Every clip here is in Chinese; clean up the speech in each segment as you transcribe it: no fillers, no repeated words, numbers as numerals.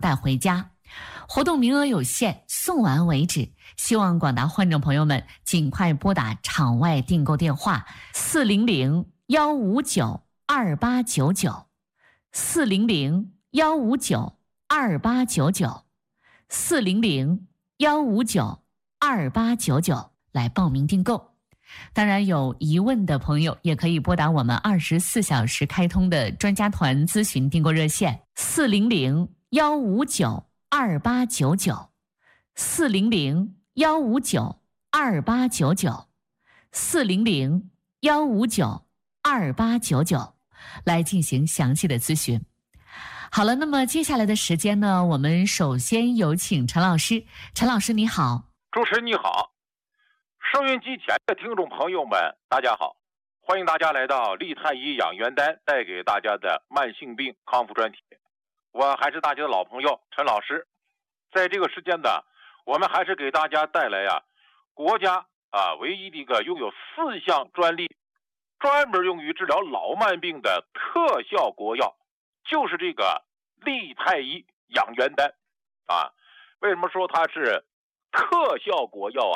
带回家。活动名额有限，送完为止。希望广大患者朋友们尽快拨打场外订购电话400-159-2899 400-159-2899 400-159-2899来报名订购。当然，有疑问的朋友也可以拨打我们24小时开通的专家团咨询订购热线400-159-2899 400-159-2899 400-159-2899来进行详细的咨询。好了，那么接下来的时间呢，我们首先有请陈老师。陈老师你好。 主持人你好，收音机前的听众朋友们大家好，欢迎大家来到利泰医养元丹带给大家的慢性病康复专题。我还是大家的老朋友陈老师。在这个时间呢，我们还是给大家带来国家唯一的一个拥有4项专利，专门用于治疗老慢病的特效国药，就是这个利泰医养元丹为什么说它是特效国药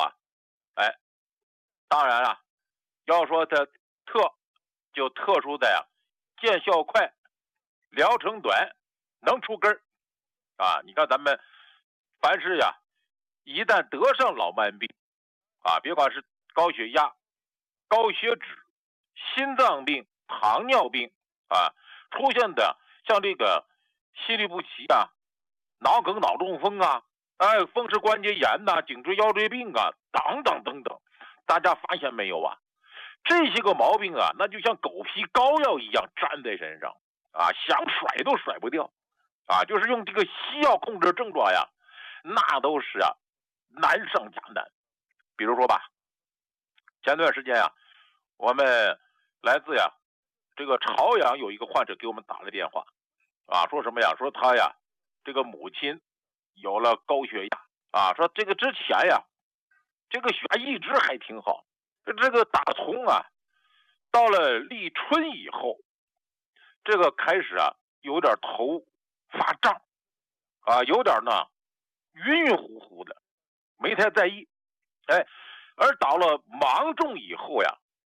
当然要说它特就特殊的见效快，疗程短，能出根你看咱们凡是一旦得上老慢病别管是高血压、高血脂、心脏病、糖尿病出现的像这个心律不齐脑梗、脑中风风湿关节炎颈椎腰椎病等等等等，大家发现没有这些个毛病那就像狗皮膏药一样粘在身上想甩都甩不掉就是用这个西药控制症状那都是难上加难。比如说前段时间我们来自这个朝阳有一个患者给我们打了电话说什么说他这个母亲有了高血压说这个之前这个血压一直还挺好，这个打从到了立春以后，这个开始有点头发胀有点晕晕乎乎的，没太在意而到了芒种以后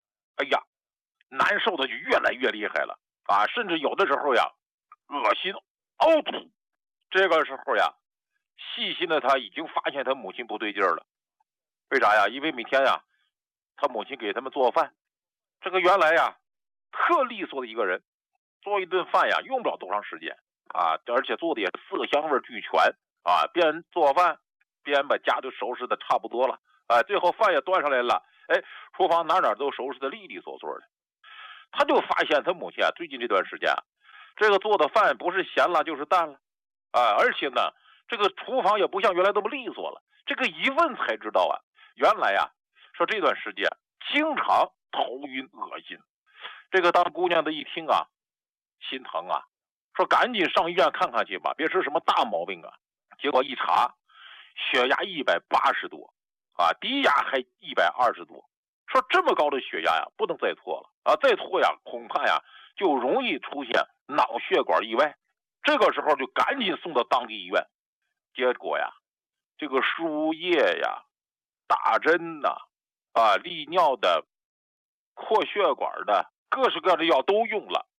难受的就越来越厉害了甚至有的时候恶心呕吐。这个时候细心的他已经发现他母亲不对劲了。为啥因为每天他母亲给他们做饭，这个原来特利索的一个人，做一顿饭用不了多长时间而且做的也色香味俱全边做饭边把家就收拾的差不多了最后饭也端上来了厨房哪都收拾的利利索索的。他就发现他母亲最近这段时间这个做的饭不是咸了就是淡了而且呢这个厨房也不像原来那么利索了。这个一问才知道原来说这段时间经常头晕恶心。这个当姑娘的一听心疼说赶紧上医院看看去吧，别是什么大毛病结果一查，血压180多低压还120多。说这么高的血压不能再拖了再拖恐怕就容易出现脑血管意外。这个时候就赶紧送到当地医院，结果这个输液打针利尿的、扩血管的，各式各样的药都用了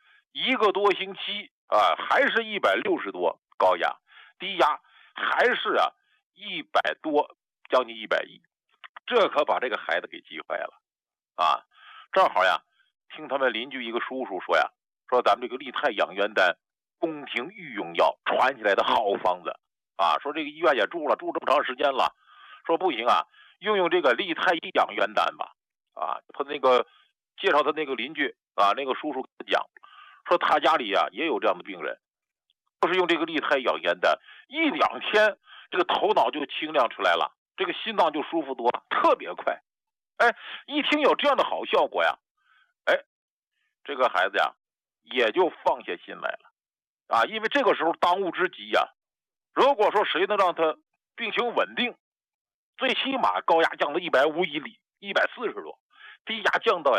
，1个多星期还是160多高压，低压还是100多，将近110。这可把这个孩子给急坏了正好听他们邻居一个叔叔说咱们这个利泰养元丹宫廷御用药传起来的好方子说这个医院也住这么长时间了，说不行用这个利泰医养元丹吧他那个介绍他那个邻居那个叔叔讲说他家里也有这样的病人，就是用这个利泰养元丹1-2天这个头脑就清亮出来了，这个心脏就舒服多了，特别快。一听有这样的好效果这个孩子也就放下心来了因为这个时候当务之急如果说谁能让他病情稳定，最起码高压降到150以里，140多，低压降到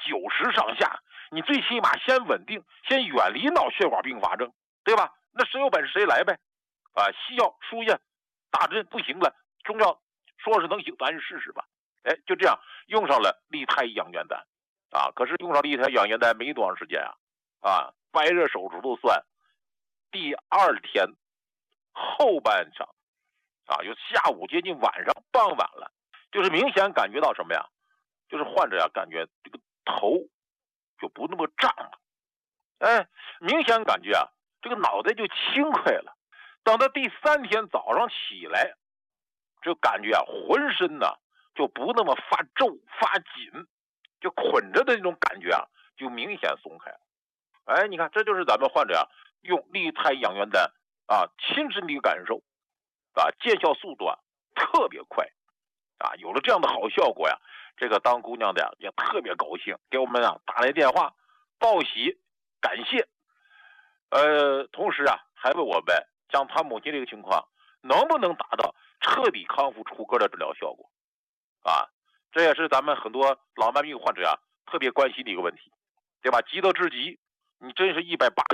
90上下，你最起码先稳定，先远离脑血管并发症，对吧？那谁有本事谁来呗啊，西药输液打针不行了，中药说是能行，咱就试试吧。哎，就这样用上了利泰养元丹啊。可是用上利泰养元丹没多长时间掰着手指头算，第2天后半晌就下午接近晚上傍晚了，就是明显感觉到什么呀？就是患者感觉这个头就不那么胀了，哎，明显感觉这个脑袋就轻快了。等到第3天早上起来，就感觉浑身就不那么发皱发紧，就捆着的那种感觉就明显松开了。哎，你看这就是咱们患者用利泰养元丹亲身的感受见效速度特别快有了这样的好效果这个当姑娘的也特别高兴，给我们打来电话报喜感谢。同时还问我们像他母亲这个情况能不能达到彻底康复出歌的治疗效果这也是咱们很多老慢病患者特别关心的一个问题，对吧？急得至极，你真是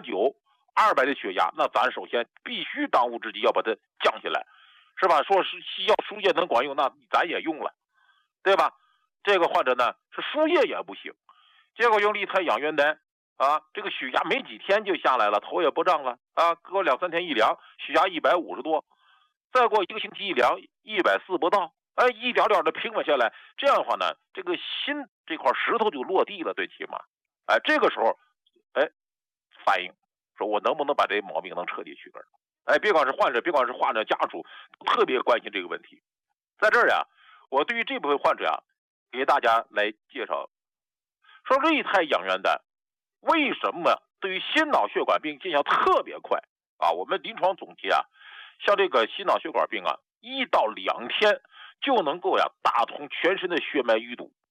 189、200的血压，那咱首先必须当务之急要把它降下来，是吧？说是西药输液能管用，那咱也用了，对吧？这个患者呢是输液也不行，结果用利泰养元丹这个血压没几天就下来了，头也不胀了隔2-3天一量，血压150多，再过1个星期一量140不到，一点点的平稳下来。这样的话呢，这个心这块石头就落地了，最起码这个时候反应说我能不能把这毛病能彻底去根别管是患者，别管是患者家属，特别关心这个问题。在这儿我对于这部分患者给大家来介绍，说利泰养元丹为什么对于心脑血管病见效特别快我们临床总结像这个心脑血管病1到2天就能够打通全身的血脉淤堵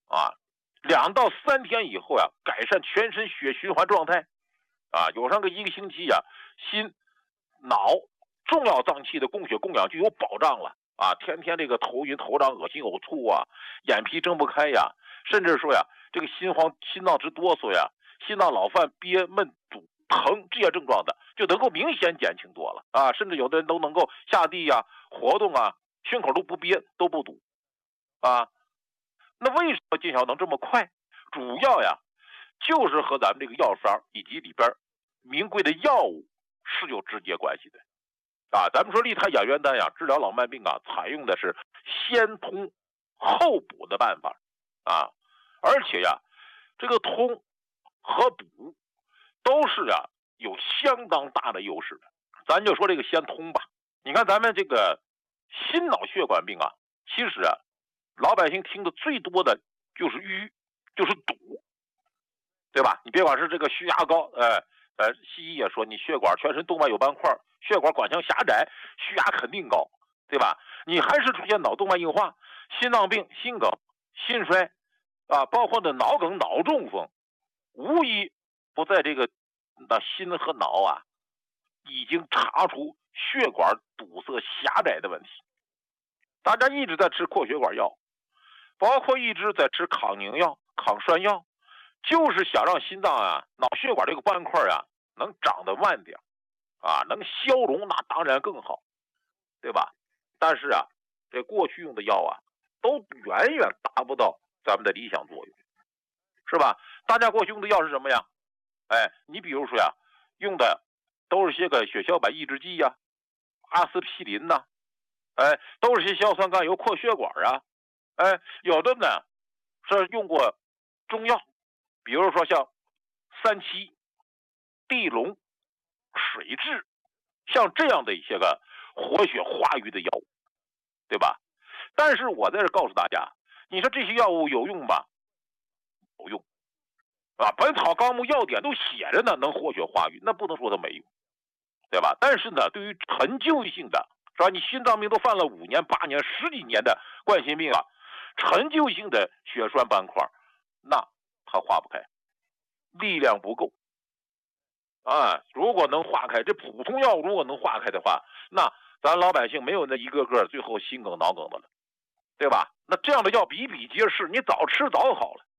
2到3天以后改善全身血循环状态有上个1个星期心脑重要脏器的供血供氧就有保障了天天这个头晕头胀恶心呕吐眼皮睁不开甚至说这个心慌心脏直哆嗦心脏老犯憋闷堵疼这些症状的就能够明显减轻多了甚至有的人都能够下地活动胸口都不憋都不堵那为什么见效能这么快？主要就是和咱们这个药方以及里边名贵的药物是有直接关系的咱们说利泰养元丹治疗老慢病采用的是先通后补的办法而且这个通和补都是有相当大的优势的。咱就说这个先通吧，你看咱们这个心脑血管病其实老百姓听的最多的就是淤，就是堵，对吧？你别管是这个血压高西医也说你血管全身动脉有斑块，血管管腔狭窄，血压肯定高，对吧？你还是出现脑动脉硬化、心脏病、心梗、心衰包括的脑梗、脑中风，无一不在这个心和脑已经查出血管堵塞狭窄的问题。大家一直在吃扩血管药，包括一直在吃抗凝药、抗栓药，就是想让心脏脑血管这个斑块能长得慢点能消融，那当然更好，对吧？但是这过去用的药都远远达不到咱们的理想作用，是吧？大家过去用的药是什么呀？你比如说用的都是些个血小板抑制剂阿司匹林都是些硝酸甘油扩血管有的呢是用过中药，比如说像三七、地龙、水蛭，像这样的一些个活血化瘀的药物，对吧？但是我在这告诉大家，你说这些药物有用吗？有用本草纲目要点都写着呢，能活血化瘀，那不能说它没用，对吧？但是呢，对于陈旧性的是吧？你心脏病都犯了5年、8年、10几年的冠心病陈旧性的血栓斑块，那它化不开，力量不够如果能化开，这普通药如果能化开的话，那咱老百姓没有那一个个最后心梗脑梗的了，对吧？那这样的药比比皆是，你早吃早好了。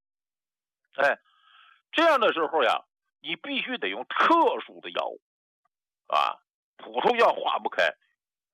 这样的时候你必须得用特殊的药物普通药化不开，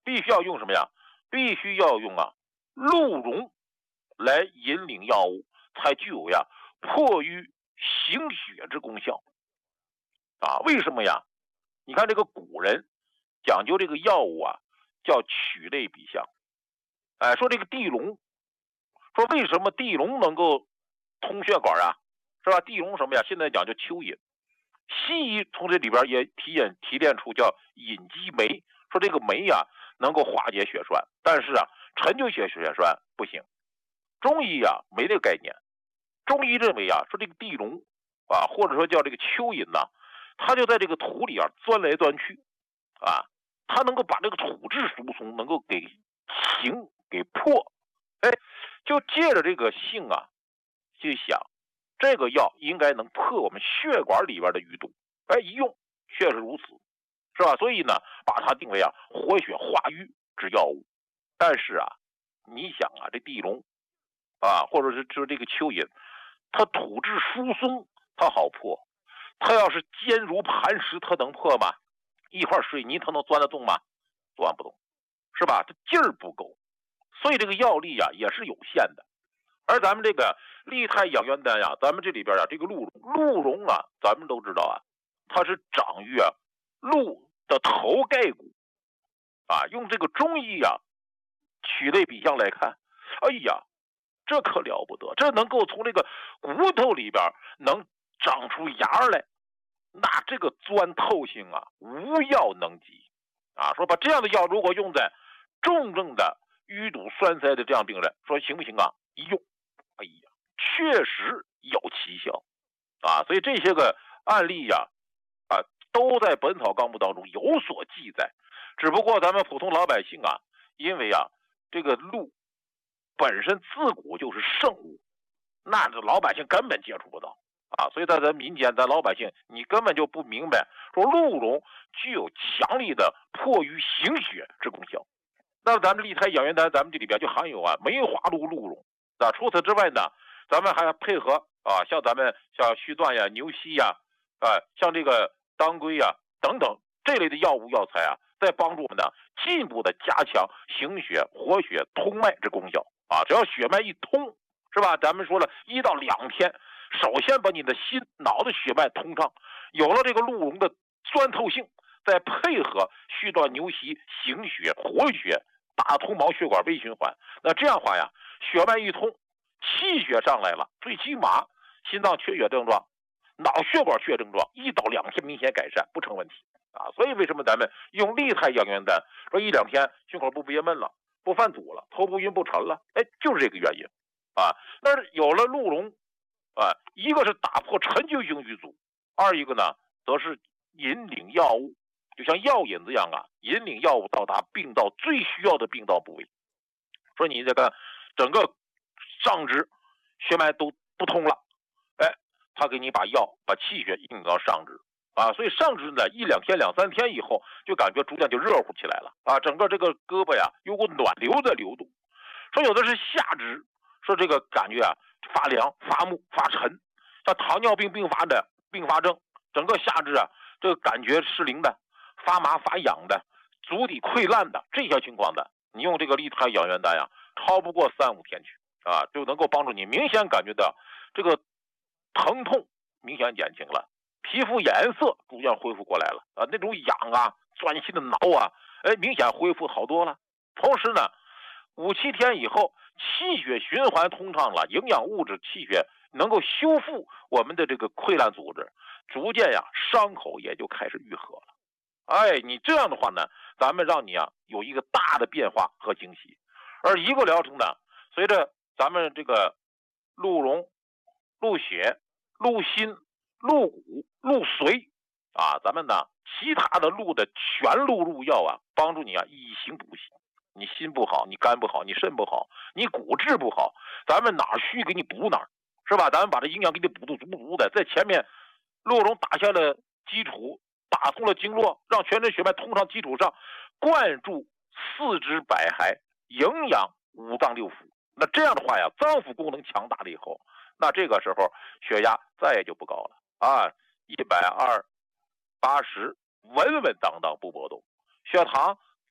必须要用什么呀？必须要用鹿茸来引领药物，才具有破瘀行血之功效为什么呀？你看这个古人讲究这个药物叫取类比象。说这个地龙，说为什么地龙能够通血管是吧？地龙什么呀？现在讲究蚯蚓，西医从这里边也提炼出叫隐基酶，说这个酶能够化解血栓，但是陈旧血栓不行。中医没这个概念，中医认为说这个地龙或者说叫这个蚯蚓它就在这个土里钻来钻去它能够把这个土质疏松能够给给破，就借着这个性去想这个药应该能破我们血管里边的淤堵，一用确实如此，是吧？所以呢，把它定为活血化瘀之药物。但是你想这地龙或者是这个蚯蚓，它土质疏松它好破，它要是坚如磐石，它能破吗？一块水泥它能钻得动吗？钻不动，是吧？它劲儿不够，所以这个药力也是有限的。而咱们这个利泰养元丹咱们这里边这个鹿茸咱们都知道它是长于鹿的头盖骨用这个中医取类比象来看，哎呀，这可了不得，这能够从这个骨头里边能长出芽来，那这个钻透性无药能及说把这样的药如果用在重症的淤堵栓塞的这样病人，说行不行一用，哎呀，确实有奇效所以这些个案例都在《本草纲目》当中有所记载。只不过咱们普通老百姓因为这个鹿本身自古就是圣物，那这老百姓根本接触不到所以在咱民间，咱老百姓你根本就不明白，说鹿茸具有强力的破瘀行血之功效。那咱们利泰养元丹，咱们这里边就含有梅花鹿茸除此之外呢，咱们还配合像咱们像须断牛膝像这个当归等等这类的药物药材在帮助我们进一步的加强行血活血通脉之功效只要血脉一通，是吧？咱们说了1到2天，首先把你的心脑的血脉通畅，有了这个鹿茸的钻透性，再配合须断牛膝行血活血，打通毛血管微循环，那这样的话血脉一通，气血上来了，最起码心脏缺血症状、脑血管缺血症状1到2天明显改善，不成问题所以为什么咱们用利泰养元丹，说1、2天胸口不憋闷了，不犯堵了，头不晕不沉了，就是这个原因那有了鹿茸一个是打破陈旧性瘀阻，二一个呢则是引领药物，就像药引子一样引领药物到达病道最需要的病道部位。说你这个整个上肢血脉都不通了，他给你把气血引领到上肢所以上肢呢1、2天、2、3天以后，就感觉逐渐就热乎起来了整个这个胳膊有股暖流在流动。说有的是下肢，说这个感觉发凉、发木、发沉，像糖尿病并发症，整个下肢这个感觉失灵的、发麻发痒的、足底溃烂的这些情况的，你用这个利泰养元丹超不过3、5天去就能够帮助你明显感觉到这个疼痛明显减轻了，皮肤颜色逐渐恢复过来了那种痒钻心的挠明显恢复好多了。同时呢5、7天以后，气血循环通畅了，营养物质气血能够修复我们的这个溃烂组织，逐渐伤口也就开始愈合了。你这样的话呢，咱们让你有一个大的变化和惊喜。而一个疗程呢，随着咱们这个鹿茸、鹿血、鹿心、鹿骨、鹿髓咱们呢其他的鹿的全鹿入药帮助你以形补形。你心不好，你肝不好，你肾不好，你骨质不好，咱们哪儿虚给你补哪儿，是吧？咱们把这营养给你补足的，在前面鹿茸打下了基础，打通了经络，让全身血脉通畅基础上，灌注4肢百骸，营养5脏6腑。那这样的话脏腑功能强大了以后，那这个时候血压再也就不高了120、80稳稳当当不波动，血糖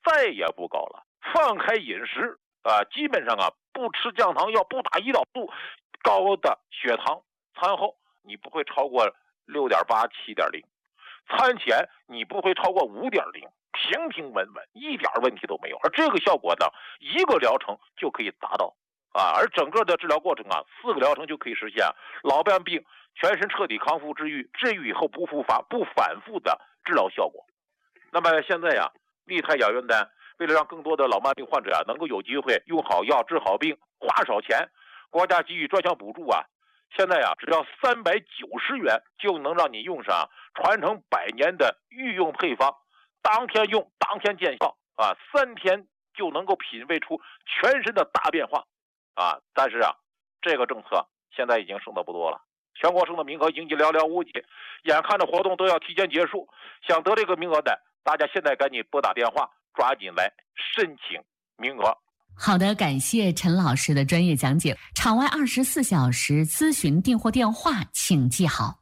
再也不高了。放开饮食啊，基本上啊不吃降糖药，不打胰岛素，高的血糖餐后你不会超过6.8、7.0，餐前你不会超过5.0，平平稳稳，一点问题都没有。而这个效果呢，一个疗程就可以达到啊，而整个的治疗过程啊，4个疗程就可以实现老半病全身彻底康复治愈，治愈以后不复发、不反复的治疗效果。那么现在呀，利泰养元丹为了让更多的老慢病患者啊能够有机会用好药治好病，花少钱，国家给予专项补助啊，现在呀只要390元就能让你用上传承100年的御用配方，当天用当天见效啊，3天就能够品味出全身的大变化啊！但是啊，这个政策现在已经剩的不多了，全国性的名额已经寥寥无几，眼看着活动都要提前结束，想得这个名额的，大家现在赶紧拨打电话，抓紧来申请名额。 好的，感谢陈老师的专业讲解。场外24小时咨询订货电话，请记好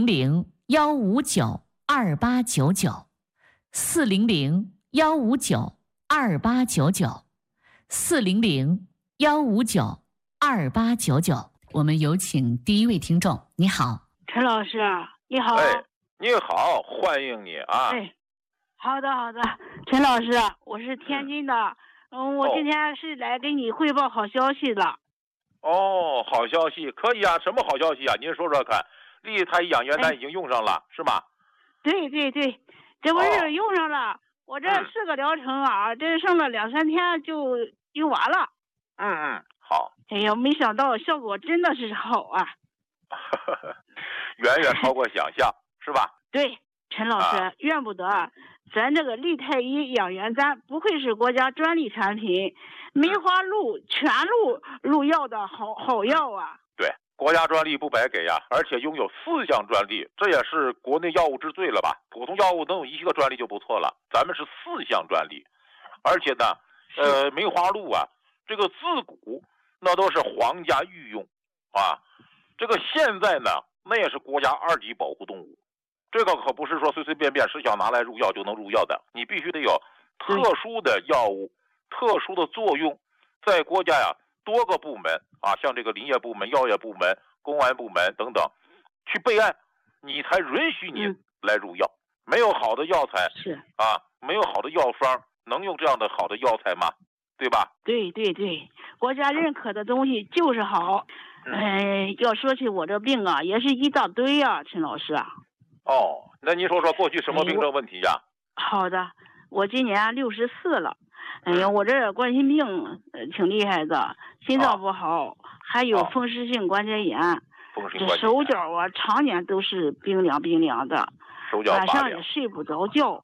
400-159-2899，400-159-2899，400-159-2899。我们有请第一位听众。你好， 陈老师，你好。 哎，你好，欢迎你啊。 哎，好的好的，陈老师，我是天津的。我今天是来给你汇报好消息的。 哦，好消息，可以啊，什么好消息啊？您说说看。利泰养元丹已经用上了，是吗？ 对对对，这不是用上了，我这4个疗程啊，这剩了2、3天就用完了。 好。 哎呀，没想到效果真的是好啊。 远远超过想象，是吧？ 对，陈老师，怨不得咱这个利泰医养元丹不愧是国家专利产品，梅花鹿全鹿入药的好药啊。 对，国家专利不白给呀，而且拥有4项专利，这也是国内药物之最了吧？普通药物能有1个专利就不错了，咱们是4项专利，而且呢，梅花鹿啊，这个自古那都是皇家御用啊，这个现在呢，那也是国家2级保护动物。这个可不是说随随便便是想拿来入药就能入药的，你必须得有特殊的药物、特殊的作用，在国家呀多个部门啊，像这个林业部门、药业部门、公安部门等等去备案，你才允许你来入药。没有好的药材是啊，没有好的药方，能用这样的好的药材吗？对吧？ 对对对，国家认可的东西就是好。要说起我这病啊，也是一大堆啊，陈老师啊。 哦，那您说说过去什么病症问题呀？ 好的，我今年64了。哎呀，我这冠心病挺厉害的，心脏不好，还有风湿性关节炎。这手脚啊，常年都是冰凉冰凉的， 手脚晚上也睡不着觉。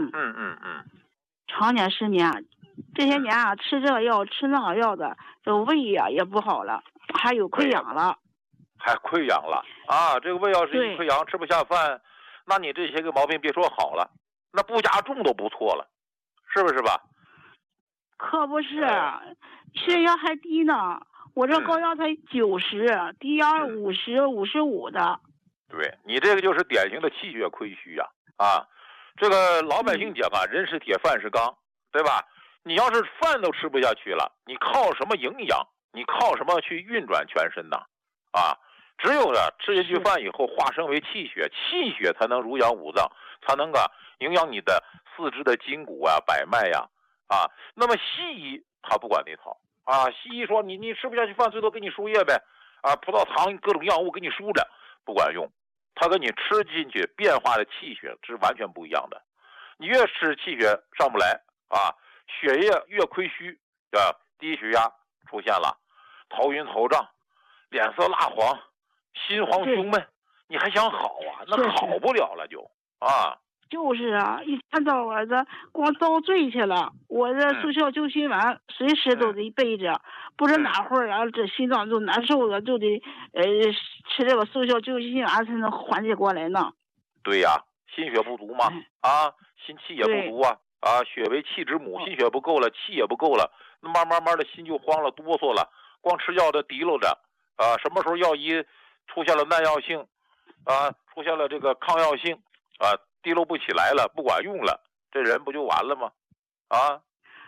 常年失眠。这些年啊，吃这个药吃那个药的，这胃呀也不好了，还有溃疡了。 还溃疡了啊！这个胃要是一溃疡，吃不下饭，那你这些个毛病别说好了，那不加重都不错了，是不是吧？ 可不是，血压还低呢，我这高压才90，低压50、55的。 对，你这个就是典型的气血亏虚呀！啊，这个老百姓讲啊，人是铁，饭是钢，对吧？你要是饭都吃不下去了，你靠什么营养？你靠什么去运转全身呢？啊，只有呢吃进去饭以后化生为气血，气血才能濡养五脏，才能营养你的四肢的筋骨啊、百脉呀啊。那么西医他不管那套啊，西医说你吃不下去饭，最多给你输液呗，啊，葡萄糖各种药物给你输着，不管用，他跟你吃进去变化的气血是完全不一样的。你越吃气血上不来啊，血液越亏虚啊，低血压出现了，头晕头胀，脸色蜡黄，心慌胸闷，你还想好啊？那好不了了就啊。 就是啊，一天到晚的光遭罪去了。我这速效救心丸随时都得备着，不知哪会儿啊，这心脏就难受了，就得吃这个速效救心丸才能缓解过来呢。 对呀，心血不足嘛，啊，心气也不足啊，啊，血为气之母，心血不够了，气也不够了，那慢慢的心就慌了，哆嗦了，光吃药的提溜着啊，什么时候药一出现了耐药性啊，出现了这个抗药性啊，提溜不起来了，不管用了，这人不就完了吗？啊，